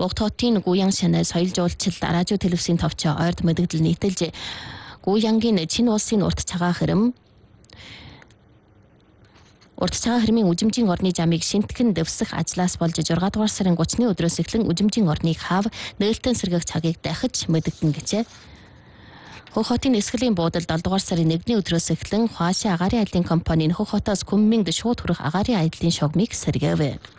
Богд хотын Гуян шанай соёл жуулчлал радио телевизийн товчоо ойрд мэдэгдэл нийтэлж Гуянгийн Чин улсын урт цагаан хэрэм Урт цагаан хэрмийн үжимжийн орны жамыг шинтгэн дэвсэх ажлаас болж 6 дугаар сарын 30-ны өдрөөс эхлэн үжимжийн орныг хаав нээлтэн сэргэх цагийг дахиж мэдэгдэн гэжээ. Хөх хотын эсгэлийн буудалд 7 дугаар сарын 1-ний өдрөөс эхлэн Хуаши агаарын аяллын компани Хөх хотоос Күнмингд шууд хүрэх агаарын аяллын шугамыг сэргээв.